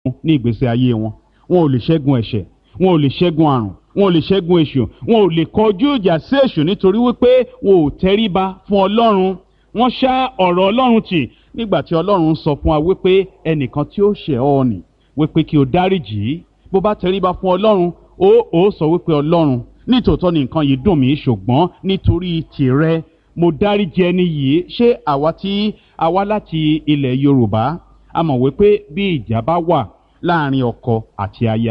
ní ìgbésí ayé wọn. Wọn ò lè ṣẹ́gun ẹ̀ṣẹ̀, wọn ò lè ṣẹ́gun àrùn, wọn ò lè ṣẹ́gun èṣù, wọn ò lè kọjú ìjà sí èṣù nítorí wípé wọn ò tẹríba fún Ọlọ́run. Wọ́n ṣá ọ̀rọ̀ Ọlọ́run tì nígbà tí Ọlọ́run sọ fún wa wípé ẹnìkan tí ó ṣẹ̀ ọ́ nì wípé kí o dáríjì í. Bó bá tẹríba fún Ọlọ́run, ó sọ wípé Ọlọ́run, nítòótọ́ ni nǹkan yìí dùn mí, ṣùgbọ́n nítorí tìrẹ mo dáríjì ẹni yìí. Ṣé àwa tí a wá láti ilẹ̀ Yorùbá a mọ̀ wípé bí ìjà bá wà láàrin ọkọ àti aya,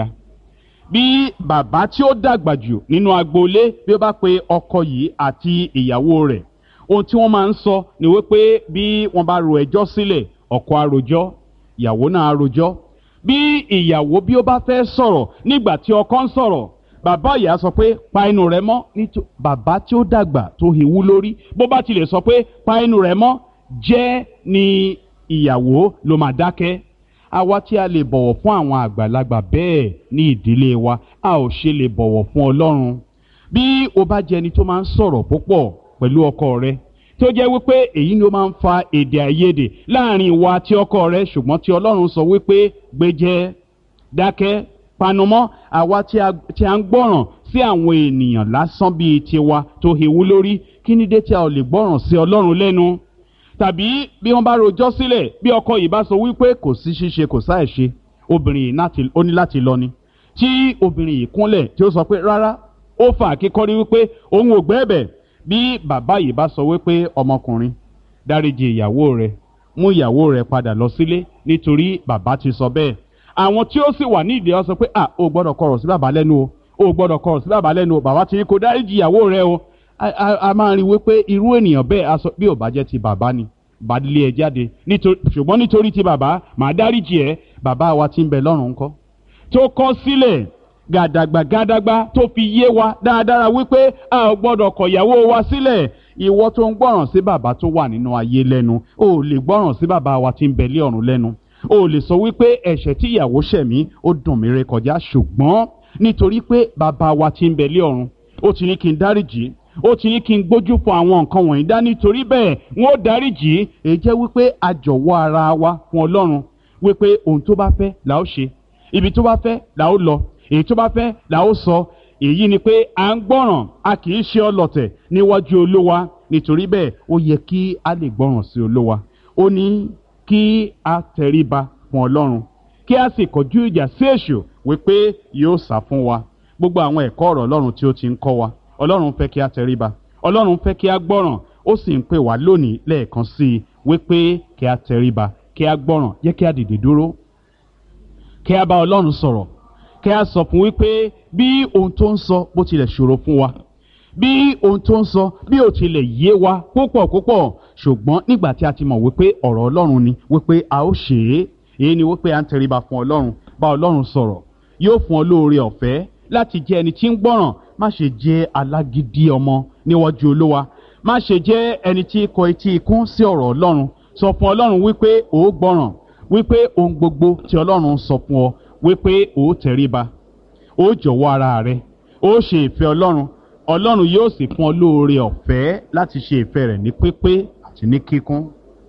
bí bàbá tí ó dàgbà jù nínú agboolé bí ó bá pe ọkọ yìí àti ìyàwó rẹ̀, ohun tí wọ́n máa ń sọ ni wípé bí wọ́n bá ro ẹjọ́ sílẹ̀, ọkọ á rojọ́, ìyàwó náà á rojọ́. Bí ìyàwó bí ó bá fẹ́ sọ̀rọ̀ nígbà tí ọkọ ń sọ̀rọ̀, bàbá ìyá sọ pé pa ẹnu rẹ mọ́. Bàbá tí ó dàgbà tó hewú lórí bó bá tilẹ̀ sọ pé pa ẹnu rẹ mọ́, jẹ́ ni ìyàwó ló máa dákẹ́. Àwa tí a lè bọ̀wọ̀ fún àwọn àgbàlagbà bẹ́ẹ̀ ní ìdílé wa, a ò ṣe lè bọ̀wọ̀ fún Ọlọ́run. Bí o bá jẹ́ ẹni tó máa ń sọ̀rọ̀ púpọ̀ pẹ̀lú ọkọ rẹ, tí ó jẹ́ wípé èyí ni ó máa ń fa èdè àìyedè láàrin ìwọ àti ọkọ rẹ, ṣùgbọ́n tí Ọlọ́run sọ wípé gbéjẹ́, dákẹ́, panumọ́. Àwa tí a ń gbọ́ràn sí àwọn ènìyàn lásán bíi tiwa tó hewú lórí, kí ni dé tí a ò lè gbọ́ràn sí Ọlọ́run lẹ́nu? Tàbí bí wọ́n bá rojọ́ sílẹ̀, bí ọkọ yìí bá sọ wípé kò sí ṣíṣe kò sáì ṣe, obìnrin yìí ó ní láti lọ ni. Tí obìnrin yìí kúnlẹ̀ tí ó sọ pé rárá, ó fà kíkọ́rí wípé òun ò gbẹ́bẹ̀. Bí bàbá yìí bá sọ wípé ọmọkùnrin, dáríjì ìyàwó rẹ, mú ìyàwó rẹ padà lọ sílé nítorí bàbá ti sọ bẹ́ẹ̀. Àwọn tí ó sì wà nídìí ọ sọ pé o gbọ́dọ̀ kọ̀rọ̀ sí bàbá lẹ́nu o gbọ́dọ̀ kọ̀rọ̀ sí bàbá lẹ́nu o, bàbá ti ní kó dáríjì ìyàwó rẹ o. A máa rí wípé irú ènìyàn bẹ́ẹ̀ aṣọ bí ò bá jẹ́ ti bàbá ni bá lé ẹ jáde, ṣùgbọ́n nítorí ti bàbá màá dáríjì ẹ. Bàbá wa tí ń bẹ lọ́run ńkọ́, tó kọ̀ sílẹ̀ gàdàgbà tó fi yé wa dáradára wípé a ò gbọ́dọ̀ kọ̀ ìyàwó wa sílẹ̀. Ìwọ tó ń gbọ́ràn sí bàbá tó wà nínú ayé lẹ́nu, o ò lè gbọ́ràn sí bàbá wa tí ń bẹ lé ọ̀run lẹ́nu. O ò lè sọ wípé ẹ̀ṣẹ̀ tí ìyàwó ṣẹ̀ mí ó dùn mí rékọjá, ṣùgbọ́n nítorí pé bàbá wa tí ń bẹ lé ọ̀run ó ti ní kí n dáríjì, ó ti ní kí n gbójú fún àwọn nǹkan wọ̀nyí dá, nítorí bẹ́ẹ̀ wọ́n ó dáríjì. Èyí jẹ́ wípé a jọ̀wọ́ ara wa fún Ọlọ́run wípé ohun tó bá fẹ́ là ó ṣe, ibi tó bá fẹ́ là ó lọ, èyí tó bá fẹ́ là ó sọ. Èyí ni pé à ń gbọ́ràn, a kì í ṣe ọlọ̀tẹ̀ níwájú Olúwa. Nítorí bẹ́ẹ̀ ó yẹ kí a lè gbọ́ràn sí Olúwa. Ó ní kí a tẹríba fún Ọlọ́run, kí a sì kọjú ìjà sí èṣù wípé yóò sá fún wa. Gbogbo àwọn ẹ̀kọ́ ọ̀rọ̀ Ọlọ́run tí ó ti ń kọ́ wa, Ọlọ́run fẹ́ kí a tẹríba, Ọlọ́run fẹ́ kí a gbọ́ràn, ó sì ń pè wá lónìí lẹ́ẹ̀kan sí i wípé kí a tẹríba, kí a gbọ́ràn. Jẹ́ kí a dìde dúró, kí a bá Ọlọ́run sọ̀rọ̀, kí a sọ fún wípé bí ohun tó ń sọ bó tilẹ̀ ṣòro fún wa, bí ohun tó ń sọ bí ó tilẹ̀ yé wa púpọ̀, ṣùgbọ́n nígbà tí a ti mọ̀ wípé ọ̀rọ̀ Ọlọ́run ni wípé a ó ṣe é. Èyí ni wípé à ń tẹríba fún Ọlọ́run, bá Ọlọ́run sọ̀rọ̀, yóò fún ọ lóore ọ̀fẹ́ láti jẹ́ ẹni tí ń gbọ́ràn. Má ṣe jẹ́ alágídí ọmọ níwájú Olúwa, má ṣe jẹ́ ẹni tí kọ etí ikún sí ọ̀rọ̀ Ọlọ́run. Sọ fún Ọlọ́run wípé ó gbọ́ràn, wípé ohun gbogbo tí Ọlọ́run sọ fún ọ wípé ó tẹríba, ó jọ̀wọ́ ara rẹ, ó ṣe ìfẹ́ Ọlọ́run. Ọlọ́run yóò sì fún ọ lóore ọ̀fẹ́ láti ṣe ìfẹ́ rẹ̀ ní pípé àti ní kíkún.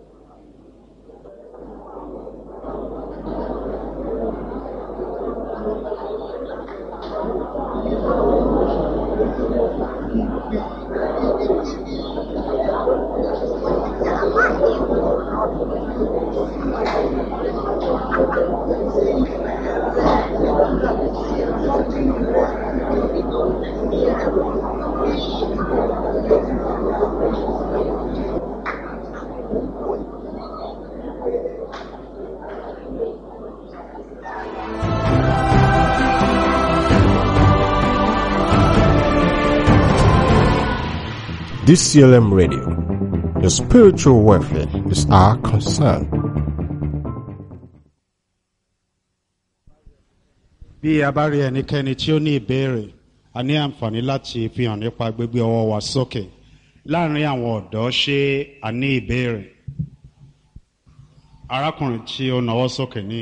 DCLM Radio. Your spiritual welfare is our concern. Bí a bá rí ẹnikẹ́ni tí ó ní ìbéèrè, a ní àǹfààní láti fi hàn nípa gbígbé ọwọ́ wa sókè. Láàárín àwọn ọ̀dọ́, ṣé a ní ìbéèrè? Arákùnrin tí ó nawọ́ sókè ní.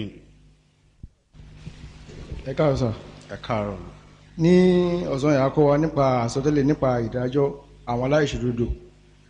Ẹ káàárọ̀ sà. Ẹ káàárọ̀. Ní ọ̀sán yà kọ́ wa nípa àsọtẹ́lẹ̀ nípa ìdájọ́ àwọn aláìṣòdodo.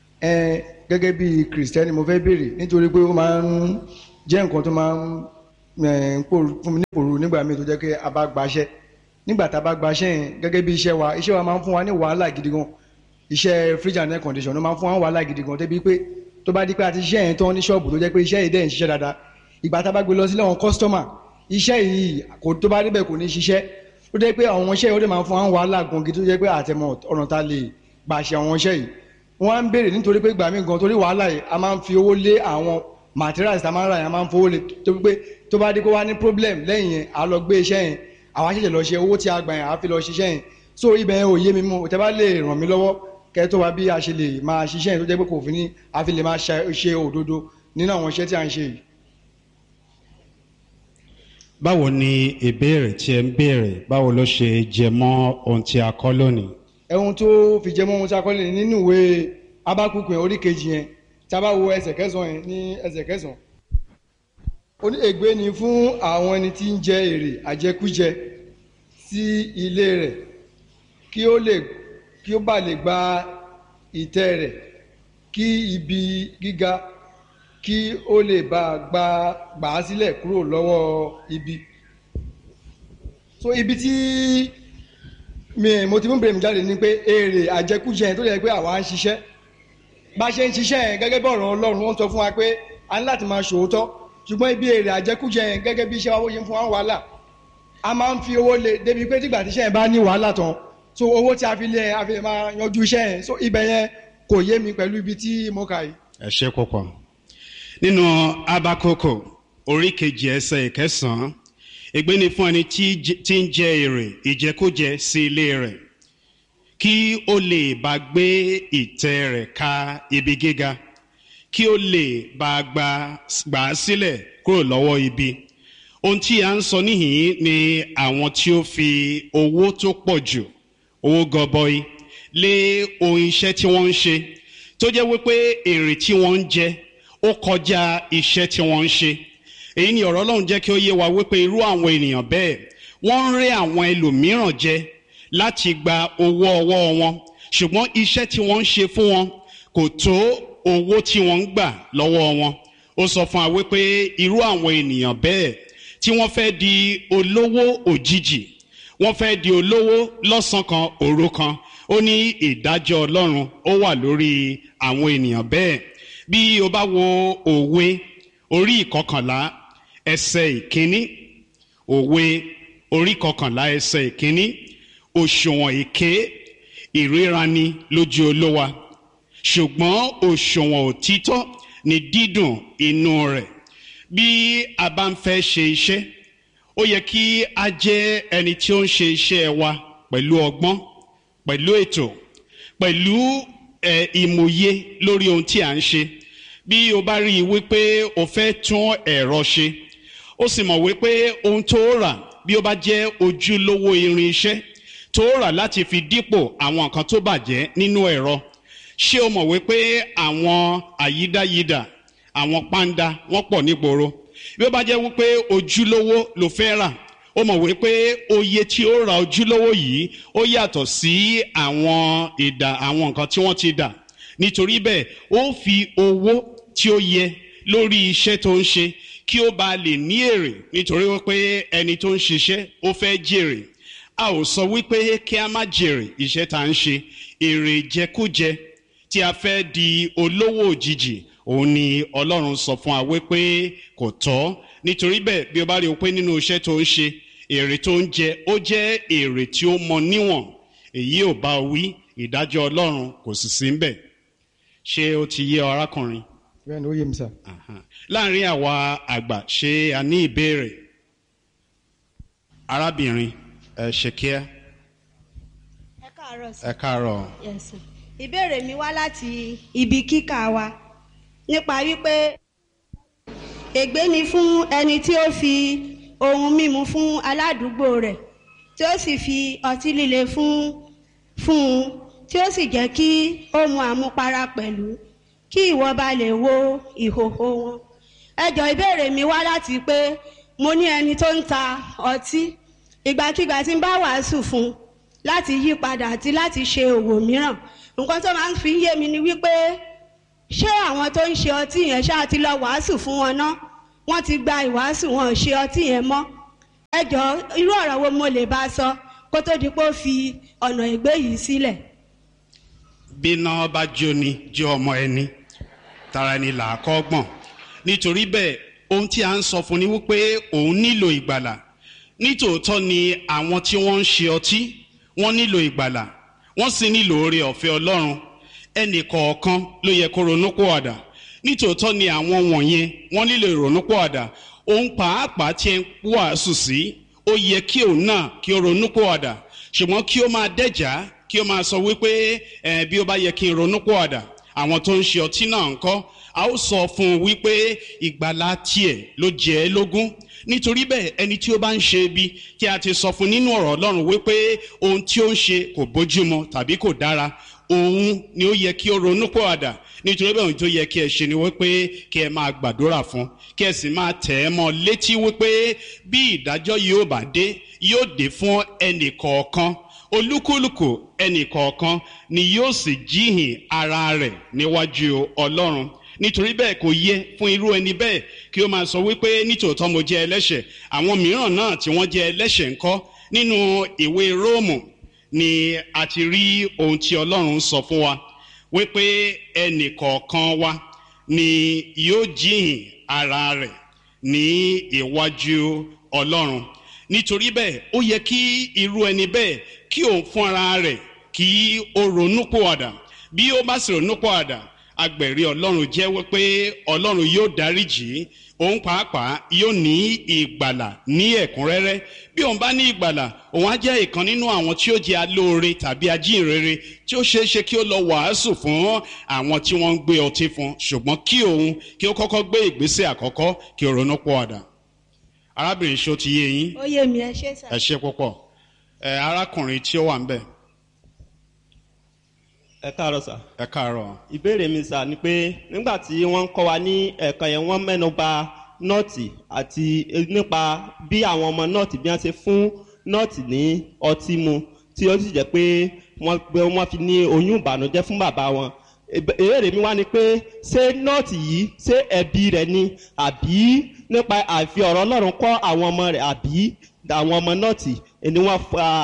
Gẹ́gẹ́ bí Kìrìsìtẹ́nì mo fẹ́ béèrè nítorí pé ó máa ń jẹ́ nǹkan tó máa ń fún mi nípòrú nígbà míì tó jẹ́ pé a bá gbaṣẹ́ nígbà tá a bá gbaṣẹ́ yẹn gẹ́gẹ́ bí iṣẹ́ wa máa ń fún wa ní wàhálà gidi gan iṣẹ́ fridge and air condition ló máa ń fún wa wàhálà gidi gan débi pé tó bá di pé a ti ṣiṣẹ́ yẹn tán ní ṣọ́ọ̀bù tó jẹ́ pé iṣẹ́ yìí dẹ̀ ń ṣiṣẹ́ dáadáa ìgbà tá a bá gbé lọ sílé àwọn kọ́sítọ́mà iṣẹ́ yìí kò tó bá débẹ̀ kò ní ṣiṣẹ́ ó jẹ́ pé àwọn iṣẹ́ yìí ó dẹ̀ máa ń fún wa wàhálà gan gidi tó jẹ́ pé àtẹ̀mọ̀ ọ̀nà ta lè gbà ṣe àwọn iṣẹ́ yìí wọ́n á ń béèrè nítorí pé ìgbà míì gan torí wàhálà yìí a máa ń fi owó lé àwọn materials tá a máa ń rà yẹn a máa ń fowó lé tó pé tó bá dé kó wá ní problem lẹ́yìn yẹn a lọ gbé iṣẹ́ yẹn àwọn aṣẹ̀ṣẹ̀ lọ ṣe owó tí a gbà yẹn a fi lọ ṣiṣẹ́ yẹn so ibẹ̀ yẹn ò yé mi mú tẹ́ bá lè ràn mí lọ́wọ́ kẹ́ tó wá bí a ṣe lè máa ṣiṣẹ́ yẹn tó jẹ́ pé kò fi ní a fi lè máa ṣe òdodo nínú àwọn iṣẹ́ tí a ń ṣe yìí. báwo ni ìbéèrè tí ẹ ń béèrè báwo ló ṣe jẹ mọ́ ohun tí a kọ́ lónìí. ẹ̀hun tó fi jẹ mọ́ ohun tí a kọ́ lónìí nínú ìwé Ábákúkù yẹn orí kejì yẹn tí a bá wo ẹsẹ̀ kẹsàn-án yẹn ní ẹsẹ̀ kẹsàn-án ó ní ègbé ni fún àwọn ẹni tí ń jẹ èrè àjẹkújẹ sí ilé rẹ̀ kí ó bá lè gba ìtẹ́ rẹ̀ kí ibi gíga kí ó lè bá gbà á sílẹ̀ kúrò lọ́wọ́ ibi. so ibi tí mo ti mú bèrè mi jáde ni pé èrè àjẹkújẹ yẹn tó yẹ pé àwa ń ṣiṣẹ́ bá ṣe ń ṣiṣẹ́ yẹn gẹ́gẹ́ bí ọ̀rọ̀ Ọlọ́run wọ́n sọ fún wa pé a ní láti máa ṣòótọ́ ṣùgbọ́n ibi èrè àjẹkújẹ yẹn gẹ́gẹ́ bí iṣẹ́ wa wọ́n fún wa wàhálà a máa ń fi owó lé débi pé tígbà tíṣẹ́ yẹn bá ní wàhálà tán so owó tí a fi lé a fi máa yanjú iṣẹ́ yẹn so ibẹ̀ yẹn kò yé mi pẹ̀lú ibi tí mo kà yìí. ẹ ṣe púpọ̀ nínú Ábákúkù orí kejì ẹsẹ̀ ìkẹsàn-án ègbé ni fún ẹni tí ń jẹ èrè ìjẹkújẹ sí ilé rẹ̀ kí ó lè bá gbé ìtẹ́ rẹ̀ ka ibi gíga kí ó lè bá gbà á sílẹ̀ kúrò lọ́wọ́ ibi. ohun tí a ń sọ níhìn ni àwọn tí ó fi owó tó pọ̀ jù owó gọbọi lé ohun iṣẹ́ tí wọ́n ń ṣe tó jẹ́ wípé èrè tí wọ́n ń jẹ ó kọjá iṣẹ́ tí wọ́n ń ṣe. èyí ni ọ̀rọ̀ Ọlọ́run jẹ́ kí ó yé wa wípé irú àwọn ènìyàn bẹ́ẹ̀ wọ́n ń rẹ́ àwọn ẹlòmíràn jẹ láti gba owó ọwọ́ wọn ṣùgbọ́n iṣẹ́ tí wọ́n ń ṣe fún wọn kò tó owó tí wọ́n ń gbà lọ́wọ́ wọn. ó sọ fún wa wípé irú àwọn ènìyàn bẹ́ẹ̀ tí wọ́n fẹ́ di olówó òjijì wọ́n fẹ́ di olówó lọ́sàn kan òru kan ó ní ìdájọ́ Ọlọ́run ó wà lórí àwọn ènìyàn bẹ́ẹ̀. bí o bá wo òwe orí ìkọkànlá ẹsẹ̀ ìkíní òwe orí ìkọkànlá ẹsẹ̀ ìkíní òṣùwọ̀n èké ìríraní lójú olówa ṣùgbọ́n òṣùwọ̀n òtítọ́ ni dídùn inú rẹ̀. bí a bá ń fẹ́ ṣe iṣẹ́ ó yẹ kí a jẹ́ ẹni tí ó ń ṣe iṣẹ́ wa pẹ̀lú ọgbọ́n pẹ̀lú ètò pẹ̀lú ìmòye lórí ohun tí a ń ṣe. bí o bá rí i wípé o fẹ́ tún ẹ̀rọ ṣe ó sì mọ̀ wípé ohun tó rà bí ó bá jẹ́ ojúlówó irin iṣẹ́ tó rà láti fi dípò àwọn nǹkan tó bàjẹ́ nínú ẹ̀rọ ṣé o mọ̀ wípé àwọn àyídáyidà àwọn pàǹdà wọ́n pọ̀ nígboro. bí ó bá jẹ́ wípé ojúlówó ló fẹ́ rà ó mọ̀ wípé oye tí ó ra ojúlówó yìí ó yàtọ̀ sí àwọn nǹkan tí wọ́n ti dà. nítorí bẹ́ẹ̀ ó fi owó tí ó yẹ lórí iṣẹ́ tó ń ṣe kí ó bá lè ní èrè nítorí wípé ẹni tó ń ṣiṣẹ́ ó fẹ́ jèrè. a ò sọ wípé kí a má jèrè iṣẹ́ tá ń ṣe. èrè jẹkújẹ tí a fẹ́ di olówó òjijì òun ni Ọlọ́run sọ fún wa wípé kò tọ́. nítorí bẹ́ẹ̀ bí o bá rí o pé nínú iṣẹ́ tó ń ṣe èrè tó ń jẹ ó jẹ́ èrè tí ó mọ níwọ̀n èyí ò bá wí ìdájọ́ Ọlọ́run kò sì sí ńbẹ̀. ṣé ó ti yé ọ arákùnrin? bẹ́ẹ̀ ni ó yé mi sà. láàrin àwa àgbà ṣé a ní ìbéèrè? arábìnrin ṣèkíá. ẹ káàárọ̀ sà. ẹ káàárọ̀. Yes sir. ìbéèrè mi wá láti ibi kíkà wa nípa wípé ègbé ni fún ẹni tí ó fi ohun mímu fún aládùúgbò rẹ̀ tí ó sì fi ọtí líle fún un tí ó sì jẹ́ kí ó mu àmupara pẹ̀lú kí ìwọ bá lè wo ìhòhò wọn. ẹ jọ̀ọ́ ìbéèrè mi wá láti pé mo ní ẹni tó ń ta ọtí ìgbàkigbà tí ń bá wàásù fún láti yí padà àti láti ṣe òwò mìíràn nǹkan tó máa ń fi yé mi ni wípé ṣé àwọn tó ń ṣe ọtí yẹn ṣáà ti lọ wàásù fún wọn ná wọ́n ti gba ìwàásù, wọn ò ṣe ọtí yẹn mọ́. Ẹ jọ̀ọ́, irú ọ̀rọ̀ wo mo lè bá sọ kó tó di pé ó fi ọ̀nà ègbé yìí sílẹ̀? Bíná bá jóni jó ọmọ ẹni, tara ẹni là á kọ́gbọ̀n. Nítorí bẹ́ẹ̀, ohun tí a ń sọ fún ni wípé òun nílò ìgbàlà. Nítòótọ́ ni àwọn tí wọ́n ń ṣe ọtí, wọ́n nílò ìgbàlà, wọ́n sì nílò oore ọ̀fẹ́ Ọlọ́run. Ẹnì kọ̀ọ̀kan ló yẹ kó ronúpìwàdà. Nítòótọ́ ni àwọn wọ̀nyẹn wọ́n nílò ìrònúpìwàdà. Òun pàápàá tí ẹ ń wàásù sí, ó yẹ kí òun náà kí ó ronúpìwàdà. Ṣùgbọ́n kí ó máa dẹ́jà, kí ó máa sọ wípé bí ó bá yẹ kí n ronúpìwàdà, àwọn tó ń ṣe ọtí náà ńkọ́? A ó sọ fún un wípé ìgbàlà tiẹ̀ ló jẹ ẹ́ lógún. Nítorí bẹ́ẹ̀, ẹni tí ó bá ń ṣe ibi tí a ti sọ fún nínú ọ̀rọ̀ Ọlọ́run wípé ohun tí ó ń ṣe kò bójúmu tàbí kò dára, òun ni ó yẹ kí ó ronúpìwàdà. Nítorí bẹ́ẹ̀, ohun tó yẹ kí ẹ ṣe ni wípé kí ẹ máa gbàdúrà fún, kí ẹ sì máa tẹ̀ ẹ́ mọ́ létí wípé bí ìdájọ́ yóò bá dé, yóò dé fún ẹnì kọ̀ọ̀kan. Olúkúlùkù ẹnì kọ̀ọ̀kan ni yóò sì jíhìn ara rẹ̀ níwájú Ọlọ́run. Nítorí bẹ́ẹ̀, kò yẹ fún irú ẹni bẹ́ẹ̀ kí ó máa sọ wípé nítòótọ́ mo jẹ́ ẹlẹ́ṣẹ̀. Àwọn mìíràn náà tí wọ́n jẹ́ ẹlẹ́ṣẹ̀ ńkọ́? Nínú ìwé Róòmù ni a ti rí ohun tí Ọlọ́run sọ fún wa wípé ẹnì kọ̀ọ̀kan wa ni yóò jíhìn ara rẹ̀ ní iwájú Ọlọ́run. Nítorí bẹ́ẹ̀, ó yẹ kí irú ẹni bẹ́ẹ̀ kí òun fún ara rẹ̀ kí ó ronúpìwàdà. Bí ó bá sì ronúpìwàdà, agbẹ̀rí Ọlọ́run jẹ́wọ́ pé Ọlọ́run yóò dáríjì, òun pàápàá yóò ní ìgbàlà ní ẹ̀kúnrẹ́rẹ́. Bí òun bá ní ìgbàlà, òun á jẹ́ ìkan nínú àwọn tí ó jẹ́ alóore tàbí ajínrere tí ó ṣeé ṣe kí ó lọ wàásù fún àwọn tí wọ́n ń gbé ọtí fún. Ṣùgbọ́n kí òun kí ó kọ́kọ́ gbé ìgbésẹ̀ àkọ́kọ́ kí ó ronúpìwàdà. Arábìnrin, ṣó ti yé yín? Ó yé mi, ẹ ṣé sà. Ẹ ṣé púpọ̀. Arákùnrin tí ó wà ńbẹ̀. Ẹ káàárọ̀ sà. Ẹ káàárọ̀. Ìbéèrè mi sà ni pé nígbà tí wọ́n ń kọ́ wa ní ẹ̀kan yẹn, wọ́n mẹ́nu bà nọ́ọ̀tì àti nípa bí àwọn ọmọ nọ́ọ̀tì bí wọ́n ṣe fún nọ́ọ̀tì ní ọtí mu tí ó sì jẹ́ pé wọ́n fi ní oyún ìbànújẹ́ fún bàbá wọn. Ìbéèrè mi wá ni pé ṣé nọ́ọ̀tì yìí ṣé ẹbí rẹ̀ ni, àbí nípa àfi ọ̀rọ̀ Ọlọ́run kọ́ àwọn ọmọ rẹ̀, àbí àwọn ọmọ nọ́ọ̀tì ni wọ́n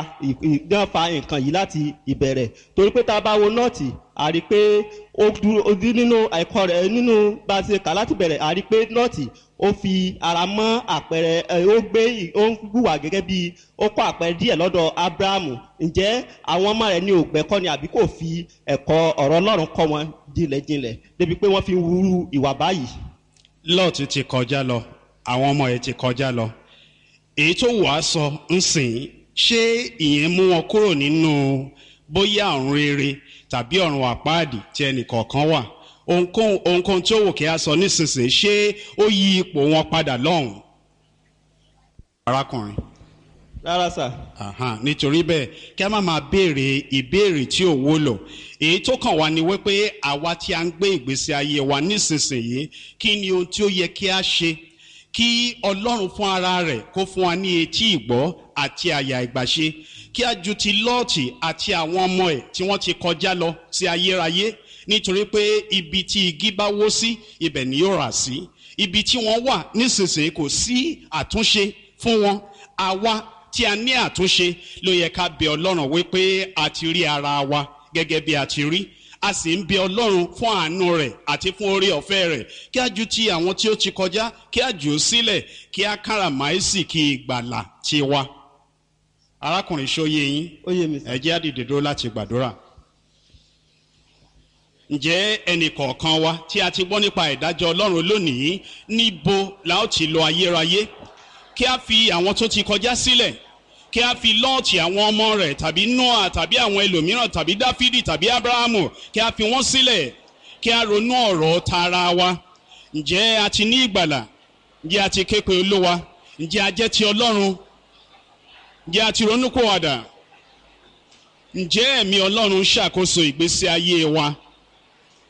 fa nǹkan yìí láti ìbẹ̀rẹ̀? Torí pé tá a bá wo nọ́ọ̀tì, a rí pé ó dúró nínú ẹ̀kọ́ rẹ̀, nínú bá a ṣe kà láti bẹ̀rẹ̀, a rí pé nọ́ọ̀tì ó fi ara mọ́ àpẹẹrẹ, ó ń hùwà gẹ́gẹ́ bí ó kọ́ àpẹẹrẹ díẹ̀ lọ́dọ̀ Ábúráhámù. Ǹjẹ́ àwọn ọmọ rẹ̀ ní ògbẹ́kọ́ ni, àbí kò fi ẹ̀kọ́ ọ̀rọ̀ Ọlọ́run kọ́ wọn jinlẹ̀jinlẹ̀ débi pé wọ́n fi ń wúrú ìwà báyìí? Lọ́ọ̀tì ti kọjá lọ, àwọn ọmọ ẹ̀ ti kọjá lọ. Èyí tó wàá sọ ń sìn, ṣé ìyẹn mú wọn kúrò nínú bóyá ọ̀run rere tàbí ọ̀run àpáàdì tí ẹnì kọ̀ọ̀kan wà? Ohunkóhun tí ó wò kí a sọ nísinsìnyí, ṣé ó yí ipò wọn padà lọ́hùn? Arákùnrin. Rárá sà. Nítorí bẹ́ẹ̀, kí a má máa béèrè ìbéèrè tí ò wúlò. Èyí tó kàn wá ni wípé àwa tí a ń gbé ìgbésí ayé wa nísinsìnyí, kí ni ohun tí ó yẹ kí a ṣe kí Ọlọ́run fún ara rẹ̀ kó fún wa ní etí ìgbọ́ àti àyà ìgbàṣe, kí a ju ti Lọ́ọ̀tì àti àwọn ọmọ ẹ̀ tí wọ́n ti kọjá lọ sí ayérayé. Nítorí pé ibi tí igi bá wó sí, ibẹ̀ ni yóò rà sí. Ibi tí wọ́n wà nísinsìnyí kò sí àtúnṣe fún wọn. Àwa tí a ní àtúnṣe ló yẹ ká bẹ Ọlọ́run wípé a ti rí ara wa gẹ́gẹ́ bí a ti rí. A sì ń bẹ Ọlọ́run fún àánú rẹ̀ àti fún oore ọ̀fẹ́ rẹ̀, kí a ju ti àwọn tí ó ti kọjá, kí a jù ú sílẹ̀, kí a káràmáìsì kí ìgbàlà ti wa. Arákùnrin, ṣó yé yín? Ó yé mi sà. Ẹ jẹ́ á dìde dúró láti gbàdúrà. Ǹjẹ́ ẹnì kọ̀ọ̀kan wa tí a ti gbọ́ nípa ìdájọ́ Ọlọ́run lónìí, níbo la ó ti lọ ayérayé? Kí a fi àwọn tó ti kọjá sílẹ̀, kí a fi Lọ́ọ̀tì, àwọn ọmọ rẹ̀, tàbí Nóà, tàbí àwọn ẹlòmíràn, tàbí Dáfídì, tàbí Ábúráhámù, kí a fi wọ́n sílẹ̀, kí a ronú ọ̀rọ̀ tara wa. Ǹjẹ́ a ti ní ìgbàlà? Ǹjẹ́ a ti ké pe Olúwa? Ǹjẹ́ a jẹ́ ti Ọlọ́run? Ǹjẹ́ a ti ronúpìwàdà? Ǹjẹ́ ẹ̀mí Ọlọ́run ṣàkóso ìgbésí ayé wa?